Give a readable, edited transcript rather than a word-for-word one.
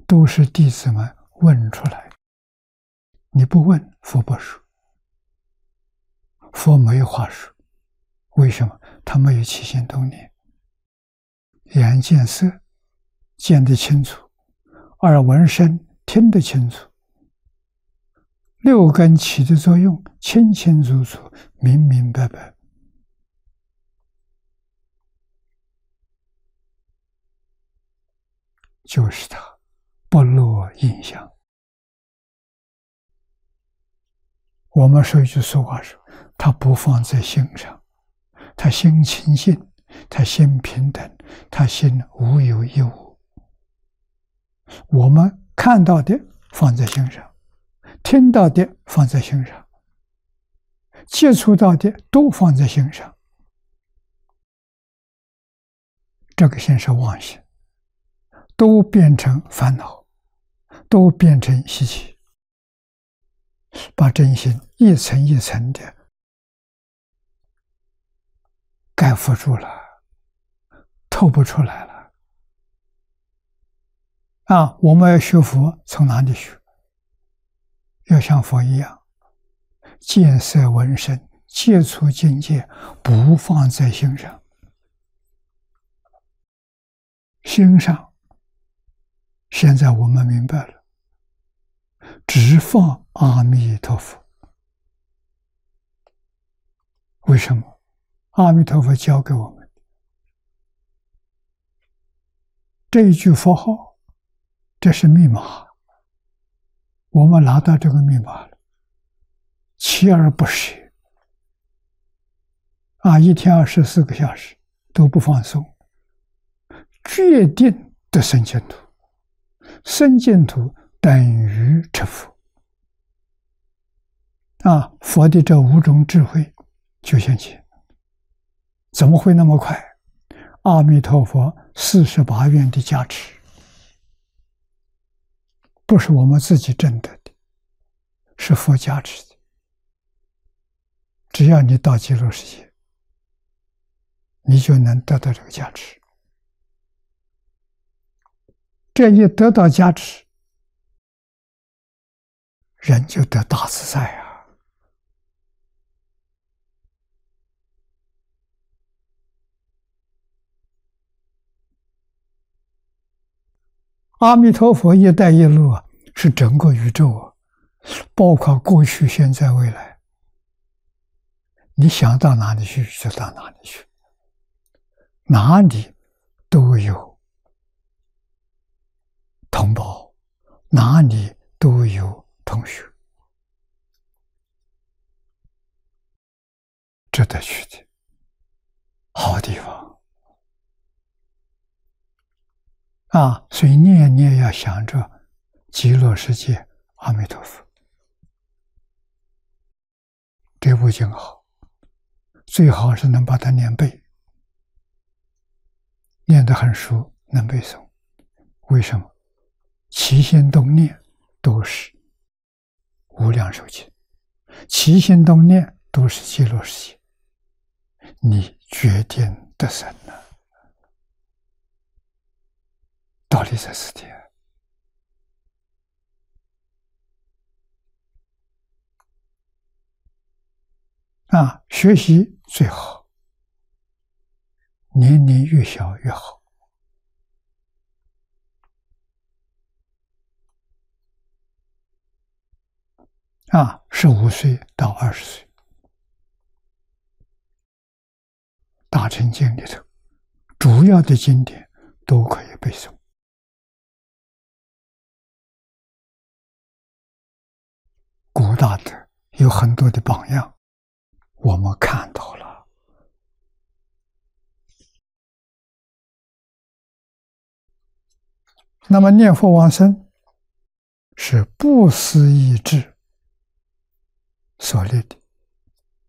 都是弟子们问出来的。你不问，佛不说，佛没有话说。为什么？他没有起心动念，眼见色，见得清楚；耳闻声，听得清楚。六根起的作用，清清楚楚，明明白白。就是他不落印象。我们说一句俗话说，他不放在心上，他心清净，他心平等，他心无有一无。我们看到的放在心上，听到的放在心上，接触到的都放在心上，这个心是妄心，都变成烦恼，都变成习气，把真心一层一层的盖覆住了，透不出来了。我们要学佛，从哪里学？要像佛一样，见色闻声，接触境界，不放在心上。心上，现在我们明白了，只放阿弥陀佛。为什么？阿弥陀佛教给我们这一句佛号，这是密码。我们拿到这个密码了，锲而不舍，一天24个小时都不放松，决定得生净土。生净土等于成佛。佛的这5种智慧就现前。怎么会那么快？阿弥陀佛48愿的加持，不是我们自己挣得的，是佛加持的。只要你到极乐世界，你就能得到这个加持。这一得到加持，人就得大自在啊！阿弥陀佛一带一路是整个宇宙包括过去、现在、未来。你想到哪里去就到哪里去，哪里都有同胞，哪里都有同学，值得去的好地方。所以念念要想着极乐世界阿弥陀佛。这部经好，最好是能把它念背，念得很熟，能背诵。为什么？起心动念都是无量寿经，起心动念都是极乐世界，你决定得生了。道理在此地。学习最好，年龄越小越好。15岁到20岁，大乘经里头主要的经典都可以背诵。古大德有很多的榜样，我们看到了。那么念佛往生是不思议志所立的。